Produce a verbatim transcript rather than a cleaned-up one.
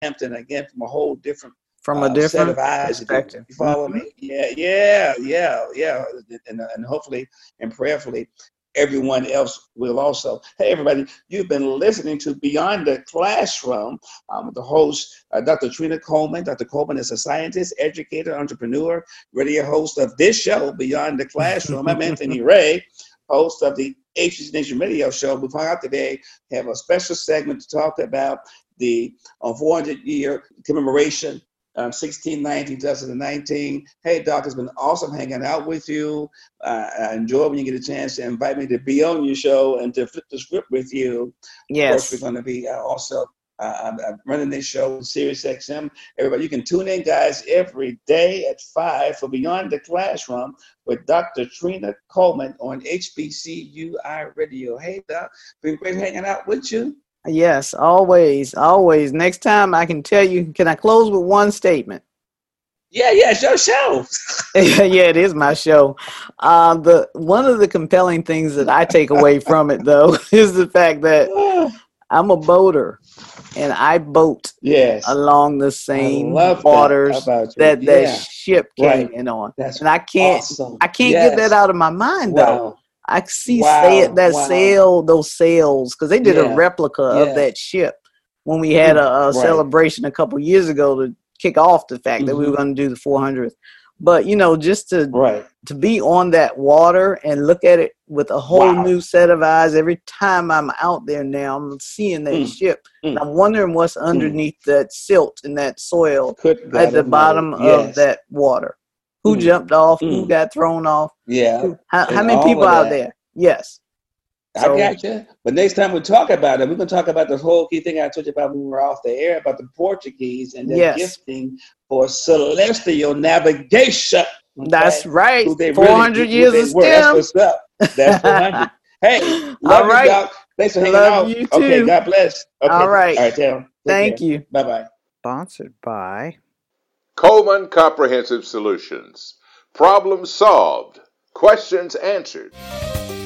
Hampton again from a whole different from a uh, set of different eyes. perspective. You follow Mm-hmm. me? Yeah, yeah, yeah, yeah. And, and hopefully and prayerfully, everyone else will also. Hey, everybody, you've been listening to Beyond the Classroom. Um, with the host, uh, Doctor Trina Coleman. Doctor Coleman is a scientist, educator, entrepreneur, radio host of this show, Beyond the Classroom. I'm Anthony Ray, host of the H B C Nation Radio Show. We found out today have a special segment to talk about the uh, four hundred year commemoration, um, sixteen nineteen to twenty nineteen. Hey, Doc, it's been awesome hanging out with you. Uh, I enjoy when you get a chance to invite me to be on your show and to flip the script with you. Yes. Of course, we're going to be uh, also uh, I'm, I'm running this show on Sirius X M. Everybody, you can tune in, guys, every day at five for Beyond the Classroom with Doctor Trina Coleman on H B C U I Radio. Hey, Doc, been great hanging out with you. Yes, always, always. Next time I can tell you, can I close with one statement? Yeah, yeah, it's your show. Yeah, it is my show. Uh, the one of the compelling things that I take away from it, though, is the fact that I'm a boater and I boat yes. along the same waters that that, yeah. that ship came right. in on. That's and I can't awesome. I can't yes. get that out of my mind, wow. though. I see wow. sail, that wow. sail, those sails, because they did yeah. a replica yeah. of that ship when we had a, a right. celebration a couple years ago to kick off the fact mm-hmm. that we were going to do the four hundredth. But, you know, just to right. to be on that water and look at it with a whole wow. new set of eyes. Every time I'm out there now, I'm seeing that mm. ship. Mm. And I'm wondering what's underneath mm. that silt and that soil Good at the bottom yes. of that water. Who mm. jumped off? Mm. Who got thrown off? Yeah. Who, how, how many people out there? Yes. So, I got you. But next time we talk about it, we're going to talk about this whole key thing I told you about when we were off the air, about the Portuguese and their yes. gifting for celestial navigation. Okay? That's right. four hundred really, years of STEM. That's what's up. That's four hundred. Hey, love All right. you, Doc. Thanks for hanging love out. You too. Okay, God bless. Okay. All right. All right, Taylor. Thank care. you. Bye-bye. Sponsored by Coleman Comprehensive Solutions. Problem solved. Questions answered.